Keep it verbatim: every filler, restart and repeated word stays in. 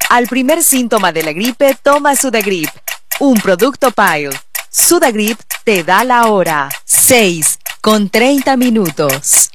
Al primer síntoma de la gripe, toma Sudagrip, un producto Pile. Sudagrip te da la hora, seis con treinta minutos.